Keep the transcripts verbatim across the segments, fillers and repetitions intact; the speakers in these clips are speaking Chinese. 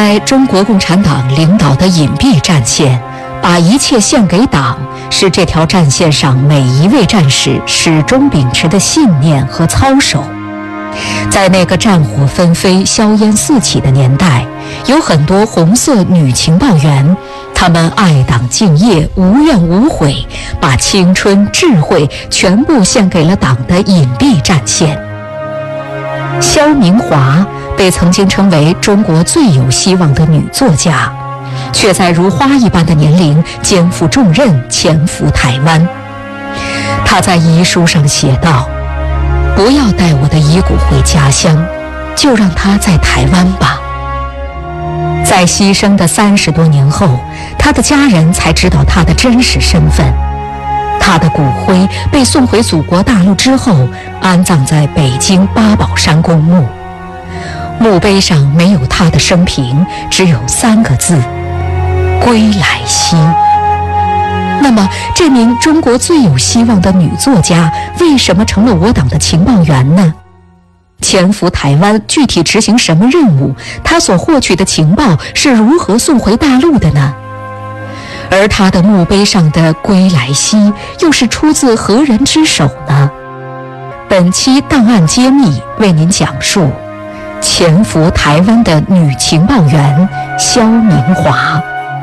在中国共产党领导的隐蔽战线，把一切献给党，是这条战线上每一位战士始终秉持的信念和操守。在那个战火纷飞、硝烟四起的年代，有很多红色女情报员，她们爱党敬业、无怨无悔，把青春、智慧全部献给了党的隐蔽战线。萧明华被曾经称为中国最有希望的女作家，却在如花一般的年龄肩负重任，潜伏台湾。她在遗书上写道：不要带我的遗骨回家乡，就让它在台湾吧。在牺牲的三十多年后，他的家人才知道他的真实身份。他的骨灰被送回祖国大陆之后，安葬在北京八宝山公墓。墓碑上没有他的生平，只有三个字：归来兮。那么，这名中国最有希望的女作家，为什么成了我党的情报员呢？潜伏台湾，具体执行什么任务？她所获取的情报是如何送回大陆的呢？而她的墓碑上的“归来兮”又是出自何人之手呢？本期档案揭秘为您讲述潜伏台湾的女情报员萧明华。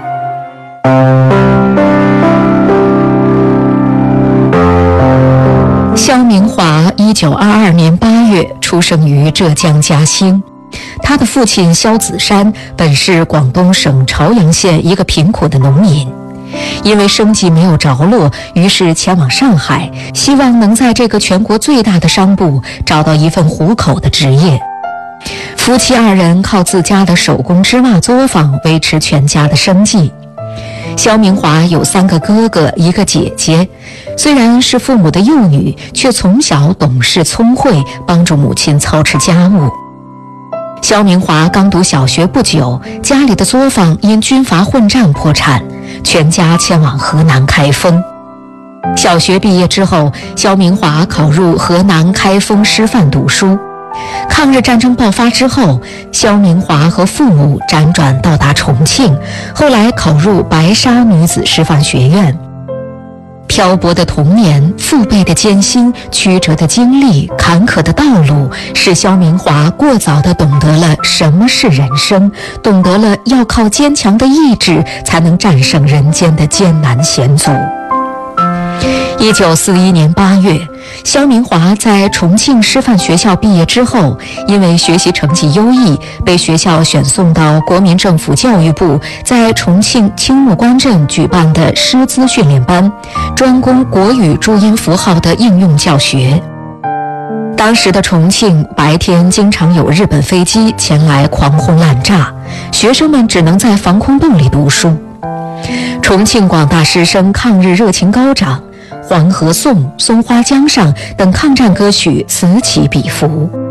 萧明华一九二二年八月出生于浙江嘉兴，他的父亲萧子山本是广东省潮阳县一个贫苦的农民，因为生计没有着落，于是前往上海，希望能在这个全国最大的商埠找到一份糊口的职业。夫妻二人靠自家的手工织袜作坊维持全家的生计。萧明华有三个哥哥一个姐姐，虽然是父母的幼女，却从小懂事聪慧，帮助母亲操持家务。萧明华刚读小学不久，家里的作坊因军阀混战破产，全家迁往河南开封。小学毕业之后，萧明华考入河南开封师范读书。抗日战争爆发之后，萧明华和父母辗转到达重庆，后来考入白沙女子师范学院。漂泊的童年，父辈的艰辛，曲折的经历，坎坷的道路，使萧明华过早地懂得了什么是人生，懂得了要靠坚强的意志才能战胜人间的艰难险阻。一九四一年八月，萧明华在重庆师范学校毕业之后，因为学习成绩优异，被学校选送到国民政府教育部在重庆青木关镇举办的师资训练班，专攻国语注音符号的应用教学。当时的重庆白天经常有日本飞机前来狂轰滥炸，学生们只能在防空洞里读书。重庆广大师生抗日热情高涨，黄河颂、松花江上等抗战歌曲此起彼伏。